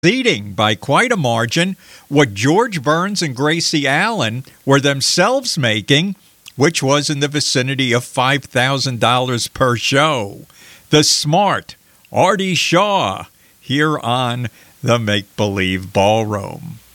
exceeding by quite a margin what George Burns and Gracie Allen were themselves making, which was in the vicinity of $5,000 per show. The smart Artie Shaw here on the Make Believe Ballroom.